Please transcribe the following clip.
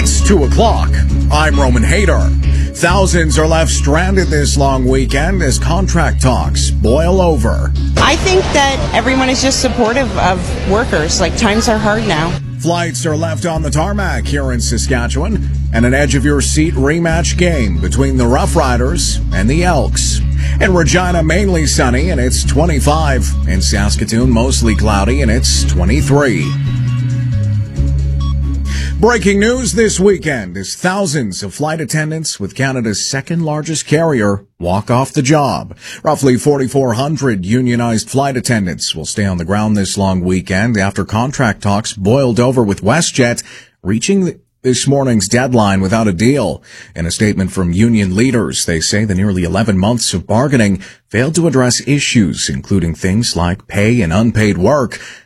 It's 2 o'clock. I'm Roman Hayter. Thousands are left stranded this long weekend as contract talks boil over. I think that everyone is just supportive of workers. Like, times are hard now. Flights are left on the tarmac here in Saskatchewan, and an edge-of-your-seat rematch game between the Rough Riders and the Elks. In Regina, mainly sunny, and it's 25. In Saskatoon, mostly cloudy, and it's 23. Breaking news this weekend is thousands of flight attendants with Canada's second-largest carrier walk off the job. Roughly 4,400 unionized flight attendants will stay on the ground this long weekend after contract talks boiled over with WestJet, reaching this morning's deadline without a deal. In a statement from union leaders, they say the nearly 11 months of bargaining failed to address issues, including things like pay and unpaid work.